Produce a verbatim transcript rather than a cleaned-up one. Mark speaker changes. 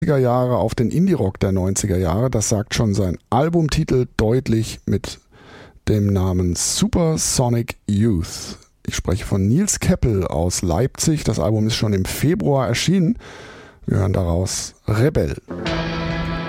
Speaker 1: Jahre auf den Indie-Rock der neunziger Jahre. Das sagt schon sein Albumtitel deutlich mit dem Namen Supersonic Youth. Ich spreche von Nils Keppel aus Leipzig. Das Album ist schon im Februar erschienen. Wir hören daraus Rebell.